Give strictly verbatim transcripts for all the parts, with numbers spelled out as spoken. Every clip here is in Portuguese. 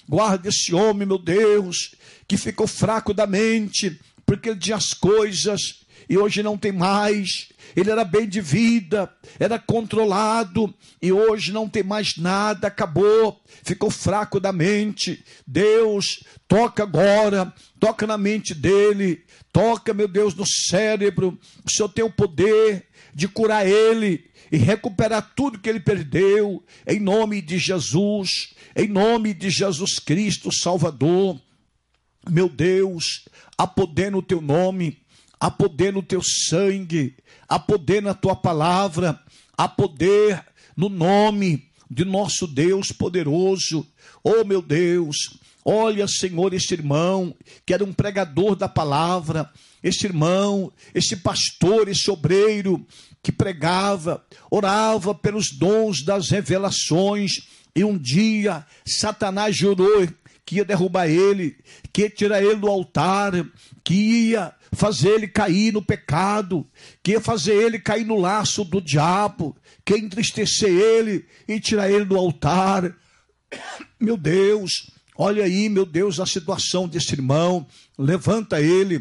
Guarda esse homem, meu Deus, que ficou fraco da mente, porque ele tinha as coisas e hoje não tem mais. Ele era bem de vida, era controlado e hoje não tem mais nada, acabou, ficou fraco da mente. Deus, toca agora, toca na mente dele, toca, meu Deus, no cérebro. O Senhor tem o poder de curar ele e recuperar tudo que ele perdeu, em nome de Jesus, em nome de Jesus Cristo, Salvador. Meu Deus, há poder no teu nome, há poder no teu sangue, há poder na tua palavra, há poder no nome de nosso Deus poderoso. Oh, meu Deus, olha, Senhor, este irmão que era um pregador da palavra, este irmão, este pastor, este obreiro que pregava, orava pelos dons das revelações, e um dia Satanás jurou que ia derrubar ele, que ia tirar ele do altar, que ia fazer ele cair no pecado, que ia fazer ele cair no laço do diabo, que ia entristecer ele e tirar ele do altar. Meu Deus, olha aí, meu Deus, a situação desse irmão. Levanta ele,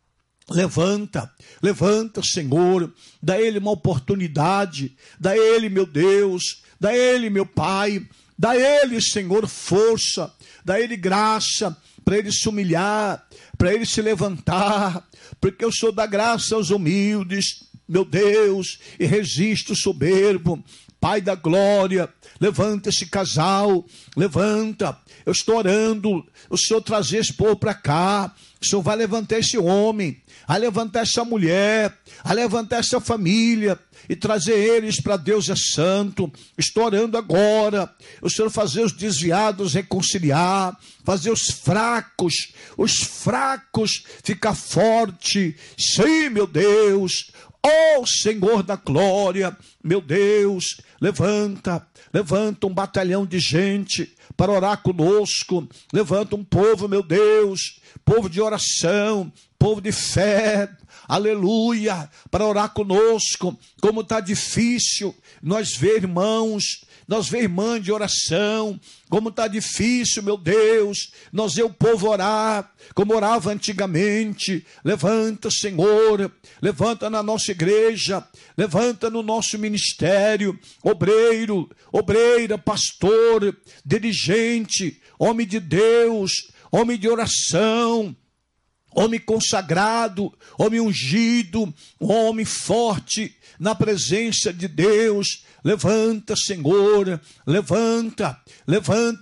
levanta, levanta, Senhor, dá ele uma oportunidade, dá ele, meu Deus, dá ele, meu Pai, dá ele, Senhor, força, dá ele graça, para ele se humilhar, para ele se levantar, porque eu sou da graça aos humildes, meu Deus, e resisto o soberbo. Pai da glória, levanta esse casal, levanta, eu estou orando, o Senhor trazer esse povo para cá, o Senhor vai levantar esse homem, a levantar essa mulher, a levantar essa família, e trazer eles para Deus é santo. Estou orando agora, o Senhor fazer os desviados reconciliar, fazer os fracos, os fracos ficar forte. Sim, meu Deus, ó Senhor da glória, meu Deus, levanta, levanta um batalhão de gente para orar conosco, levanta um povo, meu Deus, povo de oração, povo de fé, aleluia, para orar conosco. Como está difícil nós ver irmãos, nós ver irmã de oração, como está difícil, meu Deus, nós ver o povo orar, como orava antigamente. Levanta, Senhor, levanta na nossa igreja, levanta no nosso ministério, obreiro, obreira, pastor, dirigente, homem de Deus, homem de oração, homem consagrado, homem ungido, homem forte na presença de Deus. Levanta, Senhor, levanta, levanta